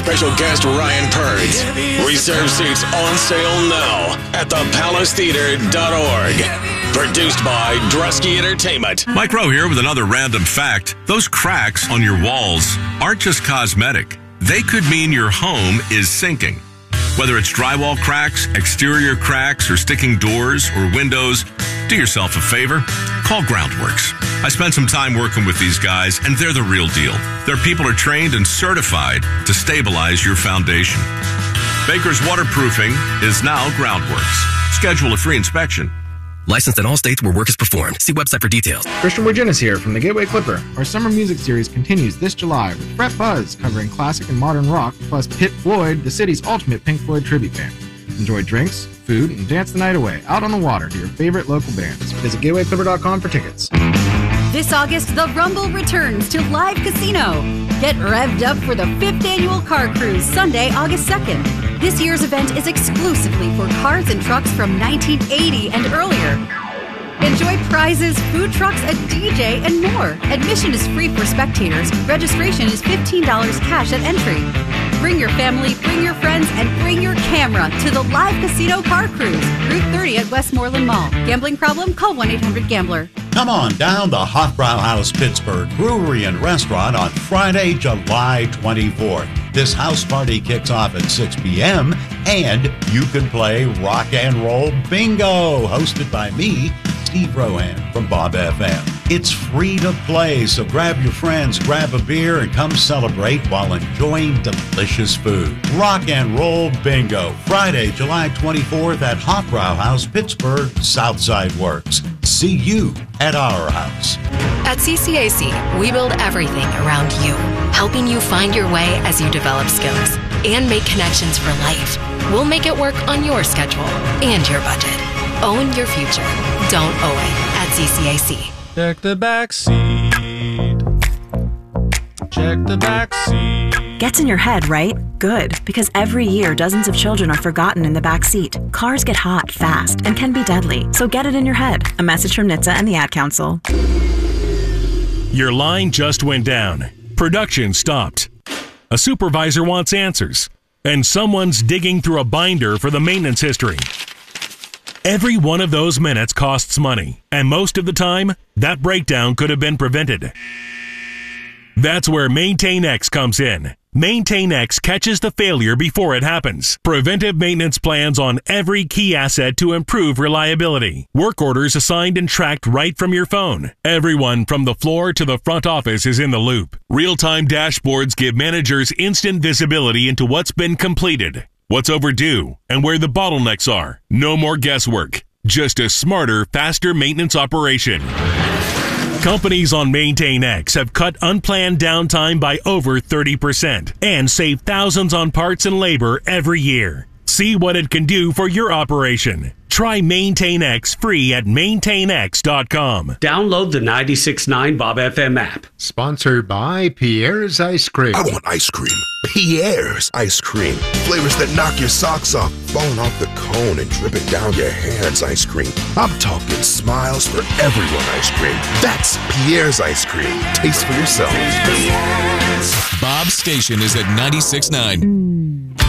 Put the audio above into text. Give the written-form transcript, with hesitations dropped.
special guest Ryan Purds. Reserve seats on sale now at thepalacetheater.org. Produced by Drusky Entertainment. Mike Rowe here with another random fact. Those cracks on your walls aren't just cosmetic. They could mean your home is sinking. Whether it's drywall cracks, exterior cracks, or sticking doors or windows, do yourself a favor. Call Groundworks. I spent some time working with these guys, and they're the real deal. Their people are trained and certified to stabilize your foundation. Baker's Waterproofing is now Groundworks. Schedule a free inspection. Licensed in all states where work is performed. See website for details. Christian Wirginis here from the Gateway Clipper. Our summer music series continues this July with Fret Buzz covering classic and modern rock, plus Pit Floyd, the city's ultimate Pink Floyd tribute band. Enjoy drinks, food, and dance the night away out on the water to your favorite local bands. Visit gatewayclipper.com for tickets. This August, the Rumble returns to Live Casino. Get revved up for the 5th annual car cruise Sunday, August 2nd. This year's event is exclusively for cars and trucks from 1980 and earlier. Enjoy prizes, food trucks, a DJ, and more. Admission is free for spectators. Registration is $15 cash at entry. Bring your family, bring your friends, and bring your camera to the Live Casino Car Cruise, Route 30 at Westmoreland Mall. Gambling problem? Call 1-800-GAMBLER. Come on down to Hofbrau House Pittsburgh Brewery and Restaurant on Friday, July 24th. This house party kicks off at 6 p.m. and you can play Rock and Roll Bingo, hosted by me, Steve Rohan from Bob FM. It's free to play, so grab your friends, grab a beer, and come celebrate while enjoying delicious food. Rock and Roll Bingo, Friday, July 24th at Hofbrau House, Pittsburgh, Southside Works. See you at our house. At CCAC, we build everything around you, helping you find your way as you develop skills and make connections for life. We'll make it work on your schedule and your budget. Own your future. Don't owe it at CCAC. Check the back seat. Check the back seat. Gets in your head, right? Good, because every year dozens of children are forgotten in the back seat. Cars get hot fast and can be deadly, so get it in your head. A message from NHTSA and the Ad Council. Your line just went down. Production stopped. A supervisor wants answers, and someone's digging through a binder for the maintenance history. Every one of those minutes costs money, and most of the time, that breakdown could have been prevented. That's where MaintainX comes in. MaintainX catches the failure before it happens. Preventive maintenance plans on every key asset to improve reliability. Work orders assigned and tracked right from your phone. Everyone from the floor to the front office is in the loop. Real-time dashboards give managers instant visibility into what's been completed, what's overdue, and where the bottlenecks are. No more guesswork. Just a smarter, faster maintenance operation. Companies on MaintainX have cut unplanned downtime by over 30% and save thousands on parts and labor every year. See what it can do for your operation. Try MaintainX free at maintainx.com. Download the 96.9 Bob FM app. Sponsored by Pierre's Ice Cream. I want ice cream. Pierre's Ice Cream. Flavors that knock your socks off, falling off the cone and dripping down your hands ice cream. I'm talking smiles for everyone ice cream. That's Pierre's Ice Cream. Taste for yourself. Bob's station is at 96.9.